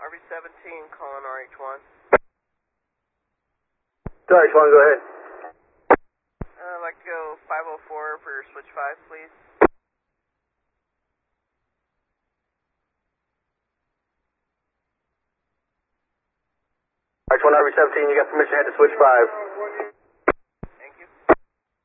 RV-17 calling RH1. RH1, go ahead. I'd like to go 504 for your switch 5, please. RH1, RV-17, you got permission to head to switch 5.